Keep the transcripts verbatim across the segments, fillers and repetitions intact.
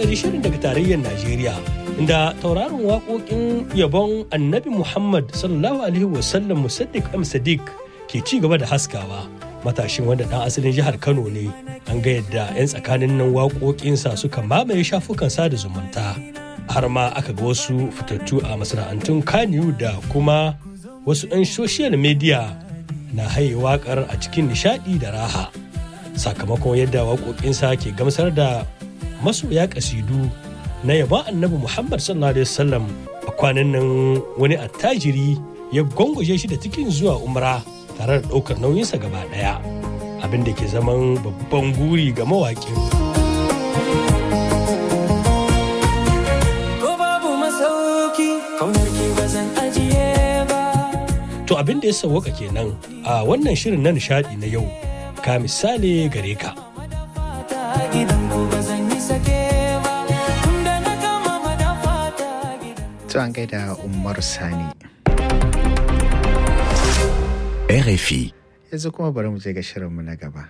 karkare shirin daga tarayyar Najeriya inda tauraron waƙoƙin yabon Annabi Muhammad sallallahu alaihi wasallam Musaddiq M Sadiq ke ci gaba da haskawa. Matashin wanda ɗan asalin jihar Kano ne, an ga yadda 'yan tsakanin nan waƙoƙinsa suka mamaye shafukan sada zumunta. Har ma aka ga wasu fitattu a masana'antun Kaniyu da kuma wasu 'yan social media na haye waƙar a cikin nishaɗi da raha. Sakamakon yadda waƙoƙinsa ke gamsar da masoya ƙasidu na yabon Annabi Muhammad sallallahu alaihi wasallam, a kwanan nan wani attajiri ya gwangwaje shi da tikin zuwa umra tare da ɗaukar nauyinsa gaba ɗaya, abin da ke zaman babban guri ga mawaƙin. To abin da ya sauwaka kenan a wannan shirin na nishadi na yau, ka misali gare ka. To an gaida Umar Sani. R F I. Yanzu kuma bari mu je ga shirinmu na gaba.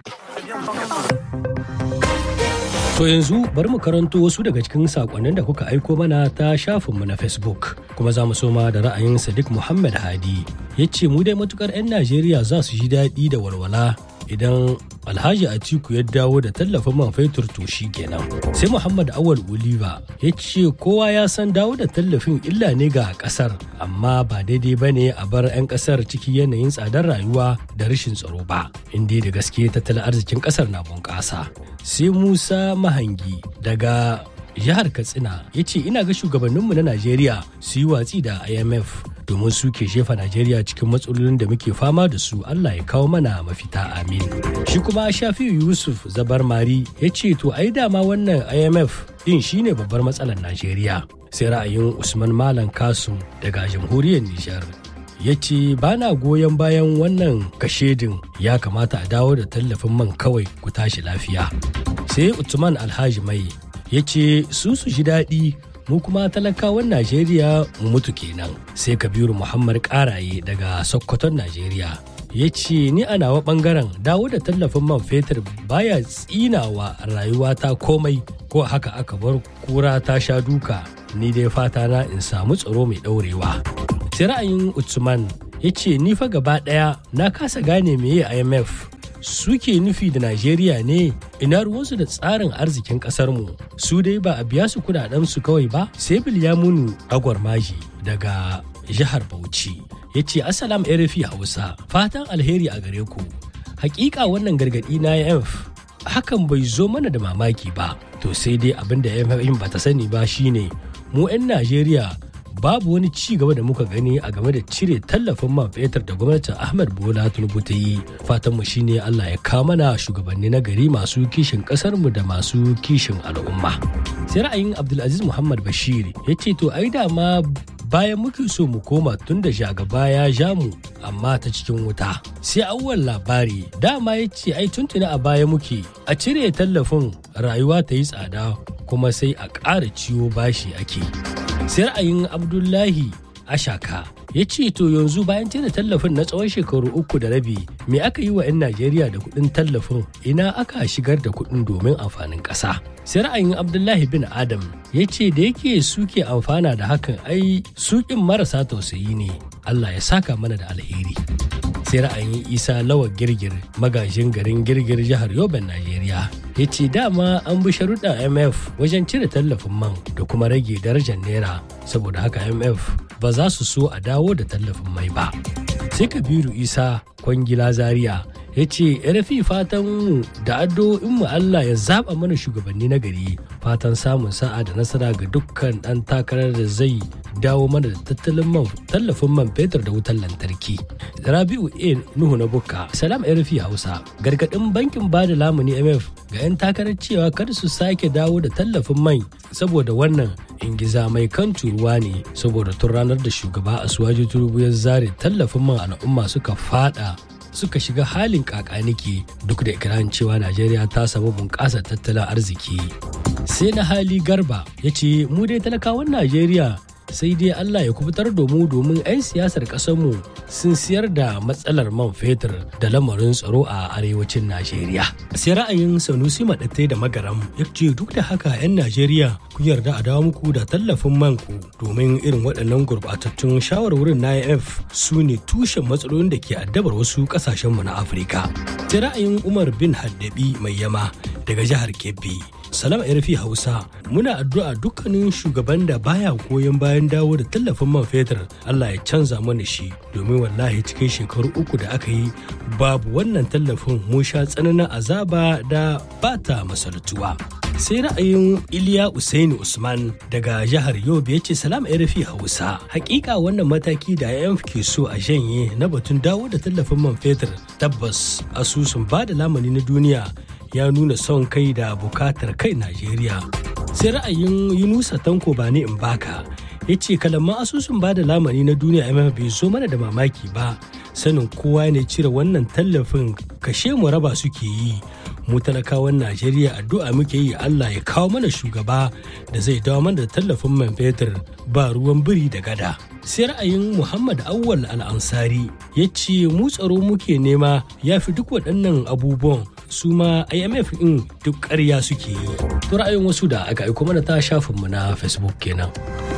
To yanzu bari mu karanto wasu daga cikin sakonnin da kuka aiko mana ta shafinmu na Facebook. Kuma za mu soma da ra'ayin Sadiq Muhammad Hadi. Ya ce mu dai matukar 'yan Najeriya za su ji daɗi da walwala idan Alhaji Atiku ya dawo da tallafin man fetur to shi kenan. Sai Muhammad Awal Oliva ya ce kowa ya san dawo da tallafin illa ne ga kasar, amma ba daidai ba ne a bar 'yan kasar ciki yanayin tsadar rayuwa da rashin tsaro ba, inda da gaske tattalin arzikin kasar na bunƙasa. Sai Musa Mahangi daga jihar Katsina ya ce ina ga shugabanninmu na Najeriya su yi watsi da I M F domin su ke shefa Najeriya cikin matsalolin da muke fama da su. Allah ya kawo mana mafita, amin. Shi kuma Shafi'u Yusuf Zabar Mari ya ce to ai dama wannan I M F din shine babbar matsalar Najeriya. Sai ra'ayin Usman Malam Kasum daga jamhuriyar Nijar ya ce ba na goyon bayan wannan kashedin, ya kamata a dawo da tallafin man kawai ku tashi lafiya. Sai Uthman Alhaji Mai ya ce su su ji daɗi, mu kuma talakawan Najeriya mu mutu kenan. Sai Kabiru Muhammad Karaye daga Sokoton Najeriya ya ce ni a nawa bangaren dawo da tallafin man fetur baya tsinawa rayuwata komai, ko haka aka bar kura ta sha duka, ni dai fata na in samu tsaro mai ɗaurewa. Sai ra'ayin Uthman ya ce ni fa gaba ɗaya na kasa gane meye I M F suke nufi da Najeriya ne, ina ruwansu da tsarin arzikin ƙasarmu, su dai ba a biya su kudadensu kawai ba. Sai Bilyamunu Agwarmaji daga jihar Bauchi ya ce Assalam R F I Hausa, fatan alheri a gare ku. Hakika wannan gargaɗi na I M F hakan bai zo mana da mamaki ba, to sai dai abin da I M F ba ta sani ba shine mu 'yan Najeriya babu wani ci gaba da muka gani a game da cire tallafin man fetur da gwamnatin Ahmed Bola Tinubu ta yi. Fatan mu shine Allah ya kawo mana shugabanni na gari masu kishin kasar mu da masu kishin al'umma. Sai ra'ayin Abdulaziz Muhammad Bashir ya ce to ai dama bayan muke so mu koma tun da shagaba ya ja mu amma ta cikin wuta. Sai Awwal Labari dama ya ce ai tuntuna a baya muke a cire tallafin rayuwa ta yi tsada kuma sai a ƙara ciwo bashi ake. Sai ra'ayin Abdullahi Ashaka ya ce to yanzu bayan cire tallafin na tsawon shekaru uku da rabi me aka yi wa 'yan Najeriya da kuɗin tallafin, ina aka shigar da kuɗin domin amfanin ƙasa. Sai ra'ayin Abdullahi bin Adam ya ce da yake suke amfana da hakan ai suƙin marasa tausayi ne, Allah ya saka mana da alheri. Sai ra'ayin Isa Lawa Girgir magajin garin Girgir jihar Yoben Najeriya ya ce dama an bi sharuɗan I M F wajen cire tallafin man da kuma rage darajar naira, saboda haka I M F ba za su so a dawo da tallafin mai ba. Sai Kabiru Isa Kwangila Zaria ya ce R F I fatan mu da addu'o'in mu Allah ya zaba mana shugabanni na gari, fatan samun sa'a da nasara ga dukkan ɗan takarar da zai dawo mana da tattalin man tallafin man fetur da wutar lantarki. Rabi'u A Nuhu na Bukka, Salam R F I Hausa, gargadin bankin bada lamuni I M F ga 'yan takarar cewa kar su sake dawo da tallafin mai, saboda wannan ingiza mai kan turuwa ne, saboda tun ranar da shugaba Asuwaju Tinubu ya zare tallafin man al'umma suka fada suka shiga halin kakaniki duk da ikirarin cewa Najeriya ta samu bunƙasar tattalin arziki. Sai na hali Garba ya ce mu dai talakawan Najeriya sai dai Allah ya kubutar da mu domin 'yan siyasar ƙasarmu sun siyar da matsalar man fetur da lamarin tsaro a arewacin Najeriya. Sai ra'ayin Sanusi Maɗattai da Magaram ya ce duk da haka 'yan Najeriya ku yarda a dawo muku da tallafin man ku domin irin waɗannan gurɓatattun shawarwarin na I M F su ne tushen matsalolin da ke addabar wasu ƙasashenmu na Afirka. Sai ra'ayin Umar bin Haddabi Mai Yama daga jihar Kebbi. Salama Yarfi Hausa, muna addu'a dukkanin shugaban da baya goyon bayan dawo da tallafin man fetur Allah ya canza mana shi domin wallahi cikin shekaru uku da aka yi babu wannan tallafin mun sha tsananin azaba da bata masaltuwa. Sai ra'ayin Iliya Usaini Usman daga jihar Yobe ya ce Salama Yarfi Hausa, hakika wannan mataki da I M F ke so a janye na batun dawo da tallafin man fetur tabbas asusun ba da lamani na duniya ya nuna son kai da bukatar kai Najeriya. Sai ra'ayin Yunusa Tanko Bani Mbaka ya ce kalamman asusun ba da lamani na duniya I M F bai zo mana da mamaki ba, sanin kowa ne cire wannan tallafin kashe mu raba suke yi. Mu talakawan Najeriya addu'a muke yi Allah ya kawo mana shugaba da zai dawo mana da tallafin man fetur ba ruwan biri da gada. Sai ra'ayin Muhammad Awwal Al-Ansari ya ce mu tsaro muke nema ya fi duk waɗannan abubuwan su ma I M F in duk ƙarya suke yi. To ra'ayin wasu da aka aiko mana ta shafinmu na Facebook kenan.